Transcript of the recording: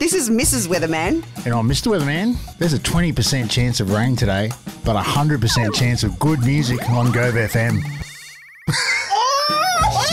This is Mrs. Weatherman. And I'm Mr. Weatherman. There's a 20% chance of rain today, but a 100% chance of good music on Gove FM.